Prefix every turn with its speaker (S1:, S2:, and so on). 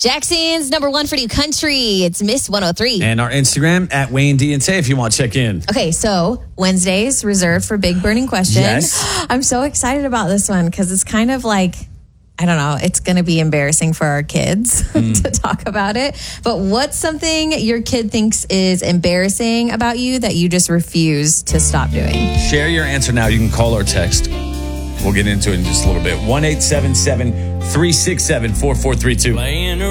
S1: Jackson's number one for new country. It's Miss 103.
S2: And our Instagram at Wayne D and Tay if you want to check in.
S1: Okay, so Wednesday's reserved for Big Burning Question.
S2: Yes.
S1: I'm so excited about this one because it's kind of like, I don't know, it's going to be embarrassing for our kids to talk about it. But what's something your kid thinks is embarrassing about you that you just refuse to stop doing?
S2: Share your answer now. You can call or text. We'll get into it in just a little bit. 1-877-367-4432.